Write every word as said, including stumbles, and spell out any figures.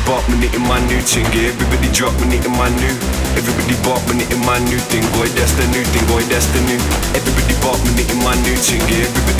bop when it in my new thing, yeah. Everybody drop when it in my new. Everybody bop when it in my new thing, boy. That's the new thing, boy. That's the new. Everybody bop when it in my new thing, yeah. Everybody